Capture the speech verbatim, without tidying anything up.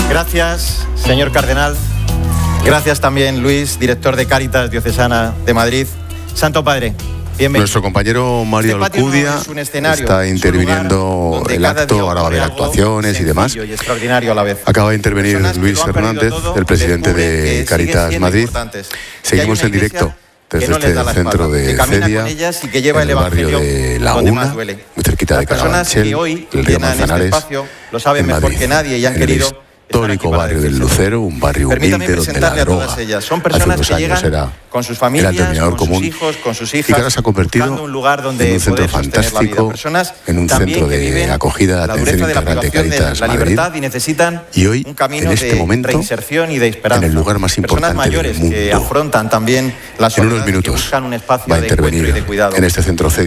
Gracias, señor cardenal. Gracias también, Luis, director de Cáritas Diocesana de Madrid. Santo Padre, bienvenido. Nuestro compañero Mario Este Alcudia no es un escenario, está es un interviniendo lugar el donde cada acto, día ahora va a haber ocurre algo actuaciones y demás. sencillo y extraordinario a la vez. Acaba de intervenir Personas que Luis lo han perdido Hernández, todo, el presidente descubren de que siguen Cáritas siendo Madrid. importantes. Seguimos Que hay en una directo iglesia desde que no les este da la centro espalda, de que camina Cedia, con ellas y que lleva en el el barrio evangelio de La donde más Una, duele. muy cerquita de Las personas Carabanchel, que hoy el río llenan este Manzanares, espacio lo saben en mejor Madrid, que nadie y han en el querido histórico barrio del Lucero, un barrio Permítame humilde donde la presentarle a droga todas ellas. Son hace personas unos que años llegan era con sus el familias, denominador con común, sus hijos, con sus y hijas, que ahora se ha convertido buscando un lugar donde en un centro poder sostener la vida. fantástico, Personas en un también centro que de viven acogida, la atención dureza de la integral de privación de Cáritas la Madrid. libertad y necesitan Y hoy, un camino en este de momento, reinserción y de esperanza. en el lugar más Personas importante del mayores que mundo. afrontan también la En soledad unos y que minutos buscan un espacio va a de encuentro y intervenir de cuidado. en este centro Cedia